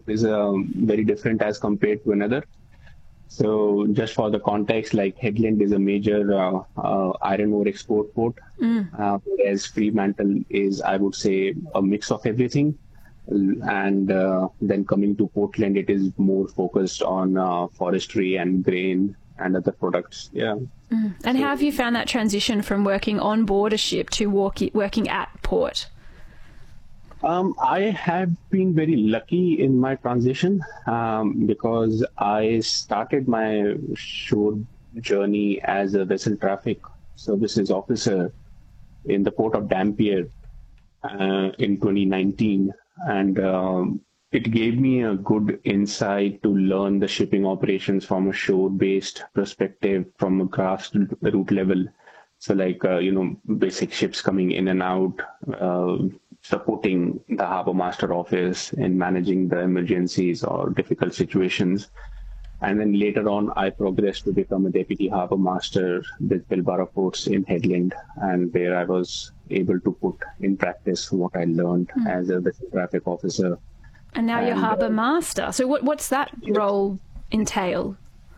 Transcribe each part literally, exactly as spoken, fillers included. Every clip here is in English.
is um, very different as compared to another. So just for the context, like Headland is a major uh, uh, iron ore export port, Mm. uh, whereas Fremantle is, I would say, a mix of everything. And uh, then coming to Portland, it is more focused on uh, forestry and grain and other products. Yeah. Mm. And how have you found that transition from working on board a ship to walk, working at port? Um, I have been very lucky in my transition um, because I started my shore journey as a vessel traffic services officer in the port of Dampier uh, in twenty nineteen. And um, it gave me a good insight to learn the shipping operations from a shore-based perspective, from a grassroots level. So like, uh, you know, basic ships coming in and out, uh, supporting the Harbour Master Office in managing the emergencies or difficult situations. And then later on, I progressed to become a Deputy Harbour Master with Pilbara Ports in Headland, and where I was able to put in practice what I learned mm. as a vessel traffic officer. And now and, you're Harbour uh, Master. So what, what's that role entail?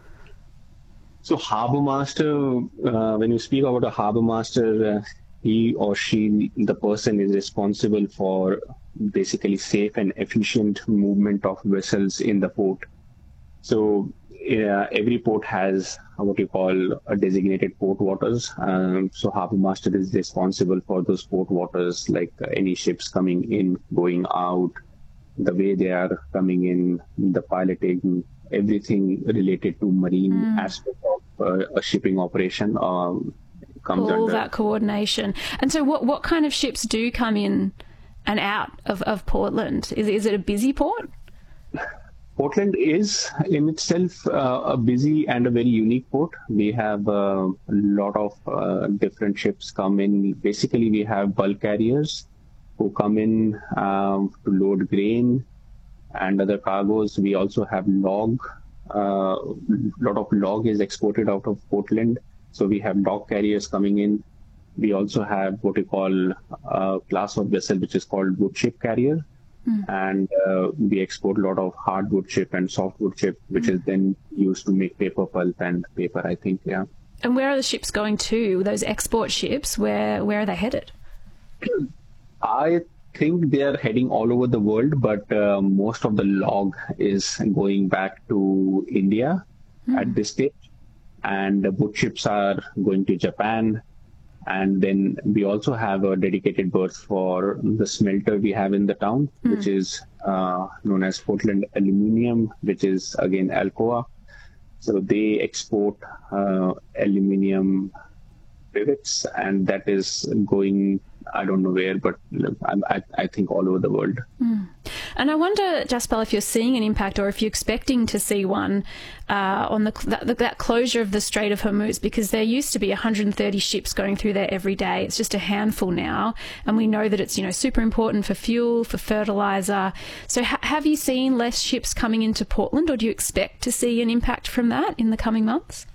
So Harbour Master, uh, when you speak about a Harbour Master, uh, he or she, the person is responsible for basically safe and efficient movement of vessels in the port. So uh, every port has what you call a designated port waters. Um, so Harbour Master is responsible for those port waters, like uh, any ships coming in, going out, the way they are coming in, the piloting, everything related to marine mm. aspect of uh, a shipping operation. Um, comes All under that coordination. And so what, what kind of ships do come in and out of, of Portland? Is, is it a busy port? Portland is in itself uh, a busy and a very unique port. We have uh, a lot of uh, different ships come in. Basically, we have bulk carriers who come in um, to load grain and other cargoes. We also have log. A uh, lot of log is exported out of Portland. So we have log carriers coming in. We also have what we call a class of vessel, which is called wood chip carrier. Mm. And uh, we export a lot of hardwood chip and softwood chip, which mm. is then used to make paper pulp and paper, I think, yeah. And where are the ships going to? Those export ships, where where are they headed? I think they are heading all over the world, but uh, most of the log is going back to India mm. at this stage. And the wood chips are going to Japan. And then we also have a dedicated berth for the smelter we have in the town, mm. which is uh, known as Portland Aluminium, which is, again, Alcoa. So they export uh, aluminium rivets, and that is going, I don't know where, but I, I think all over the world. Mm. And I wonder, Jaspal, if you're seeing an impact or if you're expecting to see one uh, on the that, that closure of the Strait of Hormuz, because there used to be one hundred thirty ships going through there every day. It's just a handful now, and we know that it's, you know, super important for fuel, for fertilizer. So ha- have you seen less ships coming into Portland, or do you expect to see an impact from that in the coming months?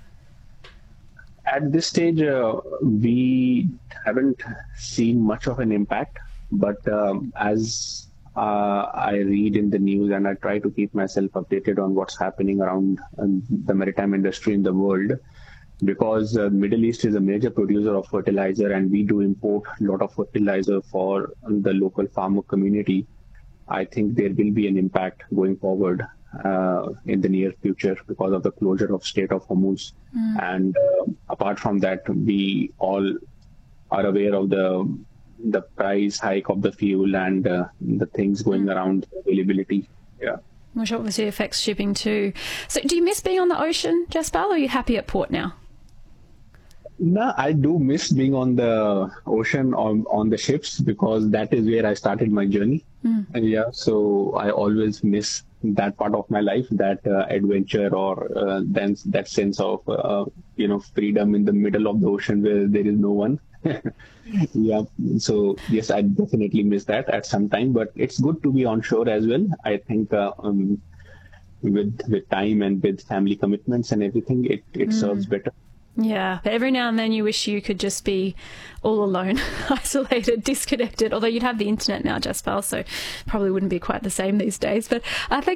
At this stage, uh, we haven't seen much of an impact, but um, as uh, I read in the news and I try to keep myself updated on what's happening around um, the maritime industry in the world, because uh, Middle East is a major producer of fertilizer and we do import a lot of fertilizer for the local farmer community. I think there will be an impact going forward uh, in the near future because of the closure of Strait of Hormuz. Mm. And uh, apart from that, we all are aware of the the price hike of the fuel and uh, the things going mm. around availability. Yeah. Which obviously affects shipping too. So do you miss being on the ocean, Jaspal, or are you happy at port now? No, I do miss being on the ocean, on, on the ships, because that is where I started my journey. Mm. And yeah, so I always miss that part of my life, that uh, adventure or uh, then that sense of, uh, you know, freedom in the middle of the ocean where there is no one. Yeah, so yes, I definitely miss that at some time, but it's good to be on shore as well. I think uh, um, with with time and with family commitments and everything, it, it mm. serves better. Yeah, but every now and then you wish you could just be all alone, isolated, disconnected, although you'd have the internet now, Jaspal, so probably wouldn't be quite the same these days. But I think